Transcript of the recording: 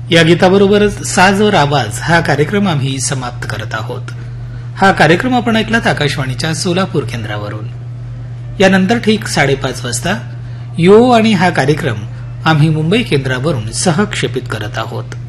या गीताबरोबरच साज और आवाज हा कार्यक्रम आम्ही समाप्त करत आहोत. हा कार्यक्रम आपण ऐकलात आकाशवाणीच्या सोलापूर केंद्रावरून. यानंतर ठीक 5:30 वाजता यो आणि हा कार्यक्रम आम्ही मुंबई केंद्रावरून सहक्षेपित करत आहोत.